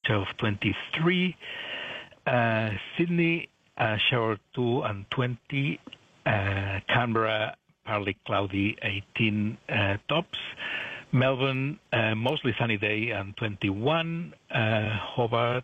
temperature of 23. Sydney, shower 2 and 20. Canberra, partly cloudy, 18 tops. Melbourne, mostly sunny day and 21. Hobart,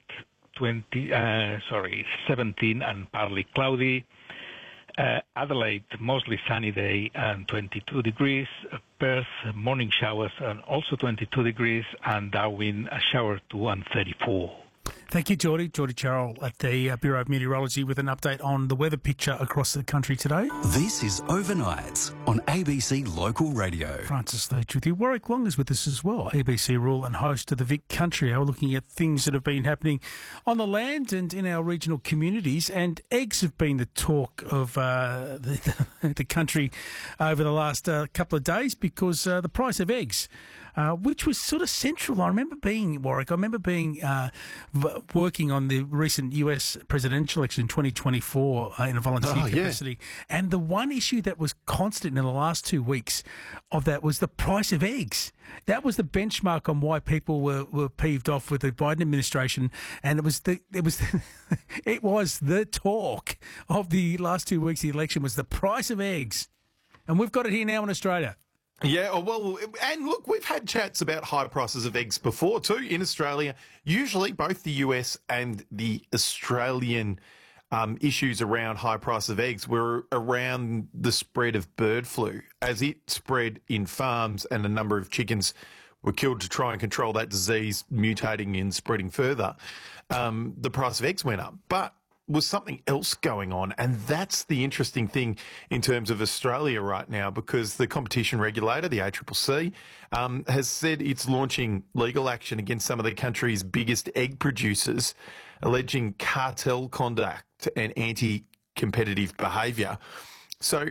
17 and partly cloudy. Adelaide, mostly sunny day and 22 degrees. Perth, morning showers and also 22 degrees. And Darwin, a shower 2 and 34. Thank you, Geordie. Geordie Charles at the Bureau of Meteorology with an update on the weather picture across the country today. This is Overnights on ABC Local Radio. Francis Leach with you. Warwick Long is with us as well, ABC rural and host of the Vic Country Hour, looking at things that have been happening on the land and in our regional communities. And eggs have been the talk of the country over the last couple of days because the price of eggs, which was sort of central. I remember being, Warwick, working on the recent US presidential election in 2024 in a volunteer capacity. And the one issue that was constant in the last 2 weeks of that was the price of eggs. That was the benchmark on why people were peeved off with the Biden administration. And it was it was the talk of the last 2 weeks of the election was the price of eggs. And we've got it here now in Australia. Yeah, well, and look, we've had chats about high prices of eggs before too in Australia. Usually both the US and the Australian issues around high price of eggs were around the spread of bird flu as it spread in farms and a number of chickens were killed to try and control that disease mutating and spreading further. The price of eggs went up, but was something else going on. And that's the interesting thing in terms of Australia right now, because the competition regulator, the ACCC, has said it's launching legal action against some of the country's biggest egg producers, alleging cartel conduct and anti-competitive behaviour. So,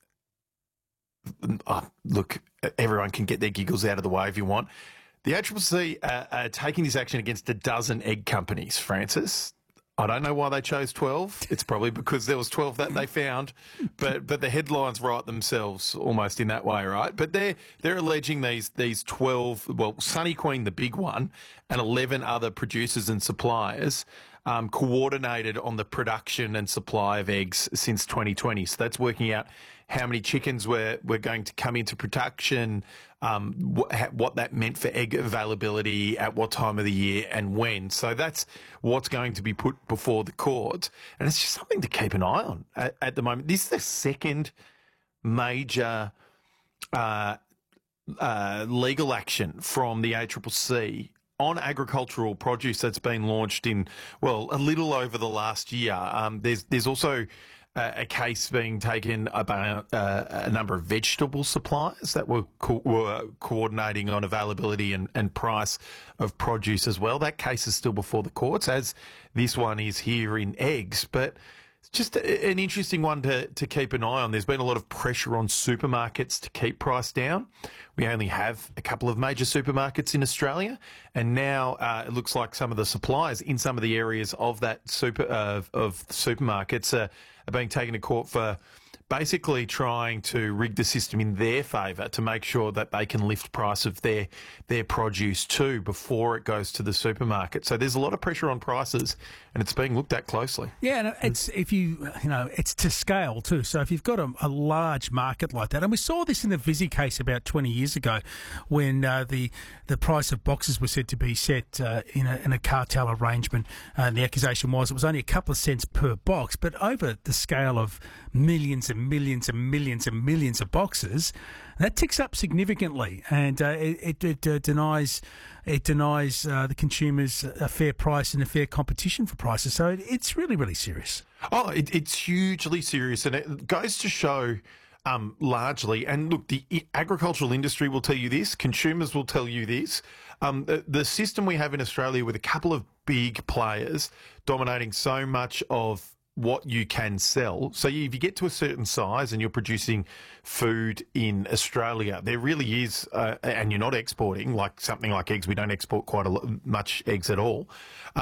look, everyone can get their giggles out of the way if you want. The ACCC are taking this action against a dozen egg companies, Francis. I don't know why they chose 12. It's probably because there was 12 that they found, but the headlines write themselves almost in that way, right? But they're alleging these 12, well, Sunny Queen, the big one, and 11 other producers and suppliers coordinated on the production and supply of eggs since 2020. So that's working out how many chickens were going to come into production, what that meant for egg availability at what time of the year and when. So that's what's going to be put before the court. And it's just something to keep an eye on at the moment. This is the second major legal action from the ACCC on agricultural produce that's been launched in, well, a little over the last year. There's also a case being taken about a number of vegetable suppliers that were coordinating on availability and price of produce as well. That case is still before the courts, as this one is here in eggs. But it's just an interesting one to keep an eye on. There's been a lot of pressure on supermarkets to keep price down. We only have a couple of major supermarkets in Australia, and now it looks like some of the suppliers in some of the areas of that supermarkets are being taken to court for basically trying to rig the system in their favour to make sure that they can lift price of their produce too before it goes to the supermarket. So there's a lot of pressure on prices, and it's being looked at closely. Yeah, and it's it's to scale too. So if you've got a large market like that, and we saw this in the Visi case about 20 years ago, when the price of boxes was said to be set in a cartel arrangement, and the accusation was it was only a couple of cents per box, but over the scale of millions and millions and millions and millions of boxes, that ticks up significantly, and it denies the consumers a fair price and a fair competition for prices. So it's really, really serious. Oh, it's hugely serious, and it goes to show largely, and look, the agricultural industry will tell you this, consumers will tell you this, the system we have in Australia with a couple of big players dominating so much of what you can sell. So if you get to a certain size and you're producing food in Australia, there really is, and you're not exporting, like something like eggs, we don't export quite much eggs at all.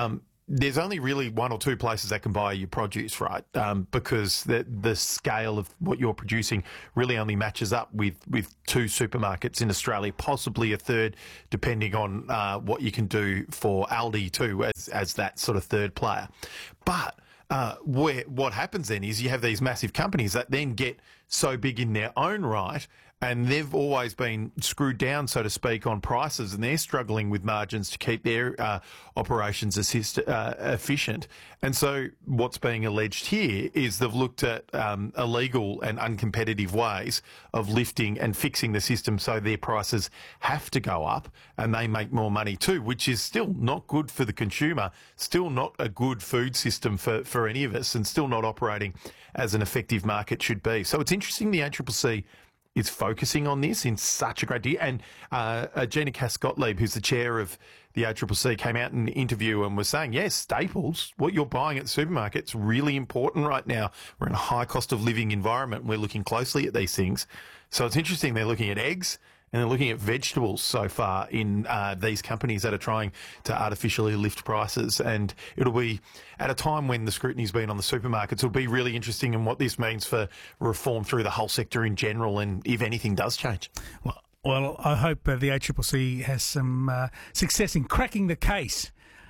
there's only really one or two places that can buy your produce, right? Because the scale of what you're producing really only matches up with two supermarkets in Australia, possibly a third, depending on what you can do for Aldi too, as that sort of third player. But what happens then is you have these massive companies that then get so big in their own right, and they've always been screwed down, so to speak, on prices, and they're struggling with margins to keep their operations efficient. And so what's being alleged here is they've looked at illegal and uncompetitive ways of lifting and fixing the system so their prices have to go up and they make more money too, which is still not good for the consumer, still not a good food system for any of us, and still not operating as an effective market should be. So it's interesting the ACCC is focusing on this in such a great deal. And Gina Cass-Gottlieb, who's the chair of the ACCC, came out in an interview and was saying, yes, staples, what you're buying at the supermarket's really important right now. We're in a high cost of living environment. We're looking closely at these things. So it's interesting they're looking at eggs and they're looking at vegetables so far in these companies that are trying to artificially lift prices. And it'll be at a time when the scrutiny's been on the supermarkets. It'll be really interesting in what this means for reform through the whole sector in general, and if anything does change. Well, I hope the ACCC has some success in cracking the case.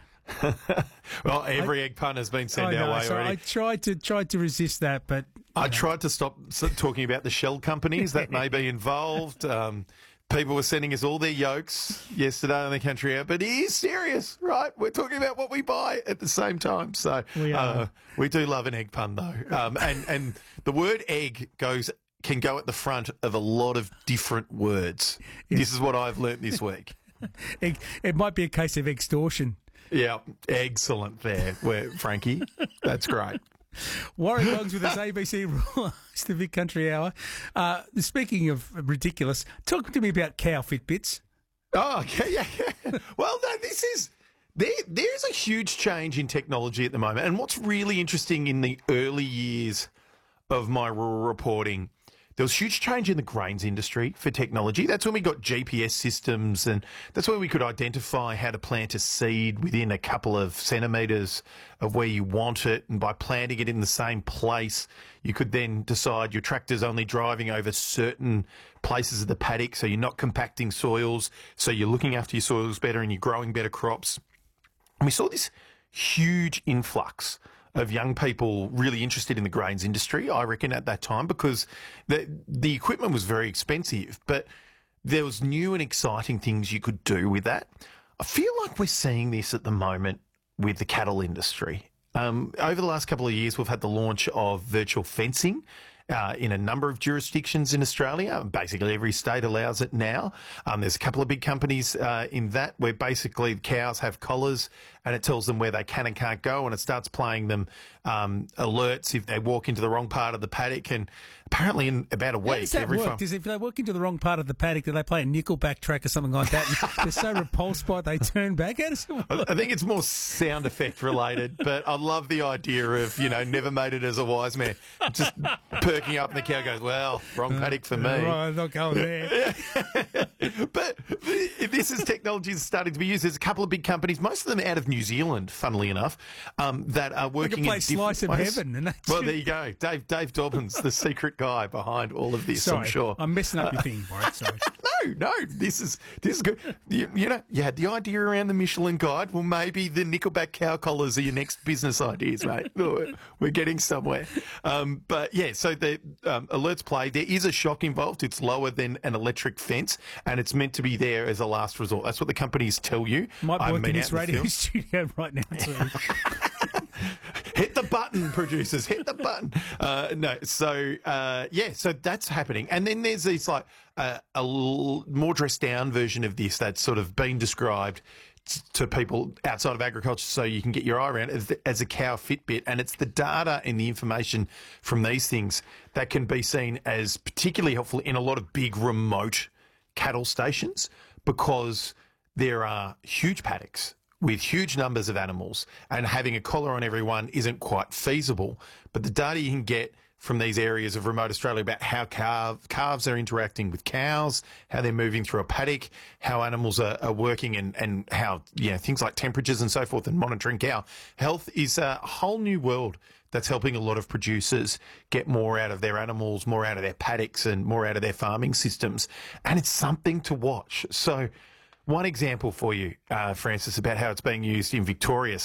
Well, every egg pun has been sent our way so already. I tried to resist that, but I tried to stop talking about the shell companies that may be involved. People were sending us all their yolks yesterday on the Country Hour, but it is serious, right? We're talking about what we buy at the same time. So we do love an egg pun, though. And the word egg can go at the front of a lot of different words. Yeah. This is what I've learnt this week. It might be a case of extortion. Yeah, excellent there, Frankie. That's great. Warren Boggs with his ABC Raw. It's the Big Country Hour. Speaking of ridiculous, talk to me about cow Fitbits. Oh, okay, yeah. Well, no, there's a huge change in technology at the moment. And what's really interesting in the early years of my rural reporting, there was huge change in the grains industry for technology. That's when we got GPS systems, and that's when we could identify how to plant a seed within a couple of centimetres of where you want it. And by planting it in the same place, you could then decide your tractor's only driving over certain places of the paddock, so you're not compacting soils, so you're looking after your soils better and you're growing better crops. And we saw this huge influx of young people really interested in the grains industry, I reckon, at that time, because the equipment was very expensive, but there was new and exciting things you could do with that. I feel like we're seeing this at the moment with the cattle industry. Over the last couple of years, we've had the launch of virtual fencing in a number of jurisdictions in Australia. Basically, every state allows it now. There's a couple of big companies in that where basically cows have collars and it tells them where they can and can't go, and it starts playing them alerts if they walk into the wrong part of the paddock. And apparently in about a week... How does that work? If they walk into the wrong part of the paddock, do they play a Nickelback track or something like that? They're so repulsed by it, they turn back. How does it work? I think it's more sound effect related, but I love the idea of, never made it as a wise man. Just perking up and the cow goes, well, wrong paddock for me. Right, I'm not going there. But this is technology that's starting to be used. There's a couple of big companies, most of them out of New Zealand, funnily enough, that are working in Slice of Heaven. Well, there you go. Dave Dobbins, the secret guy behind all of this, sorry, I'm sure. I'm messing up your thing, Warwick, sorry. No, this is good. You had the idea around the Michelin Guide. Well, maybe the Nickelback cow collars are your next business ideas, mate. We're getting somewhere. But yeah, so the alerts play. There is a shock involved. It's lower than an electric fence, and it's meant to be there as a last resort. That's what the companies tell you. Might be working in this radio studio right now, too. Hit the button, producers. Hit the button. So that's happening. And then there's these a more dressed down version of this that's sort of been described to people outside of agriculture so you can get your eye around it as a cow Fitbit. And it's the data and the information from these things that can be seen as particularly helpful in a lot of big remote cattle stations, because there are huge paddocks with huge numbers of animals, and having a collar on everyone isn't quite feasible. But the data you can get from these areas of remote Australia about how calves are interacting with cows, how they're moving through a paddock, how animals are working, and how things like temperatures and so forth, and monitoring cow health is a whole new world that's helping a lot of producers get more out of their animals, more out of their paddocks, and more out of their farming systems. And it's something to watch. So one example for you, Francis, about how it's being used in Victoria.